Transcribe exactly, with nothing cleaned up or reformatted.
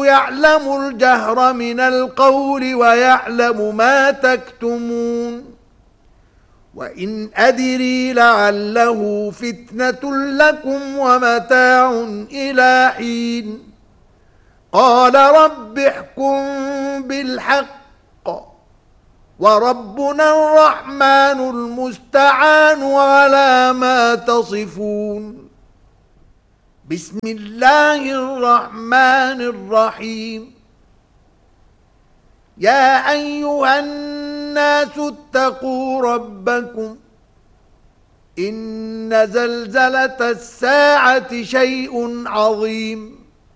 إنه يعلم الجهر من القول ويعلم ما تكتمون وإن أدري لعله فتنة لكم ومتاع إلى حين قال رب احكم بالحق وربنا الرحمن المستعان على ما تصفون بسم الله الرحمن الرحيم يا أيها الناس اتقوا ربكم إن زلزلة الساعة شيء عظيم